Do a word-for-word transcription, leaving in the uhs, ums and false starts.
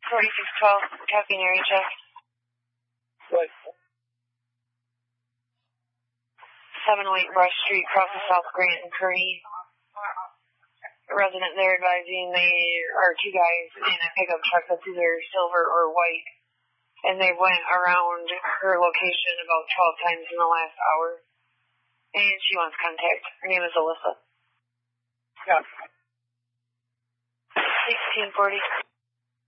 forty-six twelve, copy area check. What? seven oh eight Brush Street, across the South Grant and Kearney. A resident there advising there are two guys in a pickup truck that's either silver or white. And they went around her location about twelve times in the last hour. And she wants contact. Her name is Alyssa. Yeah. sixteen forty.